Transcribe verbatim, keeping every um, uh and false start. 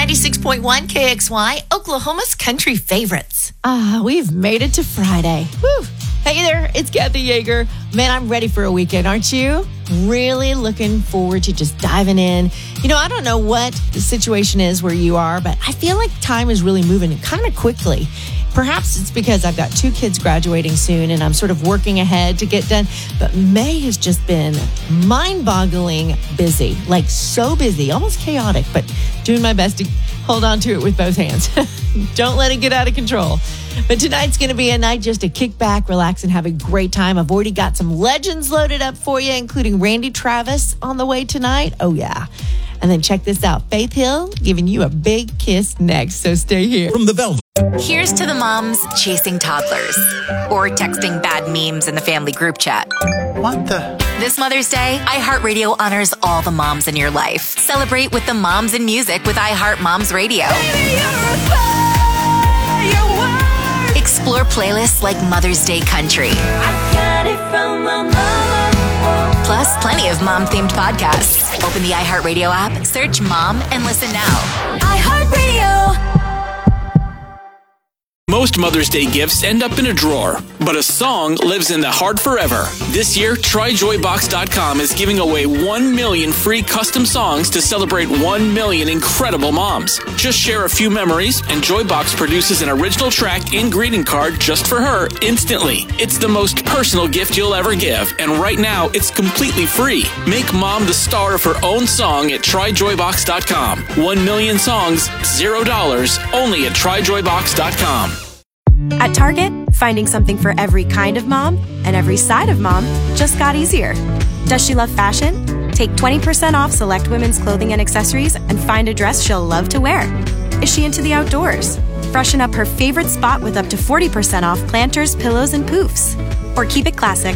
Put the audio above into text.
ninety-six point one K X Y, Oklahoma's country favorites. Ah, we've made it to Friday. Whew. Hey there, it's Kathy Yeager. Man, I'm ready for a weekend, aren't you? Really looking forward to just diving in. You know, I don't know what the situation is where you are, but I feel like time is really moving kind of quickly. Perhaps it's because I've got two kids graduating soon and I'm sort of working ahead to get done. But May has just been mind-boggling busy, like so busy, almost chaotic, but doing my best to hold on to it with both hands. Don't let it get out of control. But tonight's going to be a night just to kick back, relax, and have a great time. I've already got some legends loaded up for you, including Randy Travis on the way tonight. Oh, yeah. And then check this out. Faith Hill giving you a big kiss next, so stay here. From the Velvet. Here's to the moms chasing toddlers or texting bad memes in the family group chat. What the? This Mother's Day, iHeartRadio honors all the moms in your life. Celebrate with the moms in music with iHeart Moms Radio. Explore playlists like Mother's Day Country. I got it from my mama. Plus, plenty of mom-themed podcasts. Open the iHeartRadio app, search Mom, and listen now. iHeartRadio. Most Mother's Day gifts end up in a drawer, but a song lives in the heart forever. This year, Try Joy Box dot com is giving away one million free custom songs to celebrate one million incredible moms. Just share a few memories, and Joybox produces an original track and greeting card just for her instantly. It's the most personal gift you'll ever give, and right now, it's completely free. Make mom the star of her own song at Try Joy Box dot com. One million songs, zero dollars, only at Try Joy Box dot com. At Target, finding something for every kind of mom and every side of mom just got easier. Does she love fashion? Take twenty percent off select women's clothing and accessories and find a dress she'll love to wear. Is she into the outdoors? Freshen up her favorite spot with up to forty percent off planters, pillows, and poofs. Or keep it classic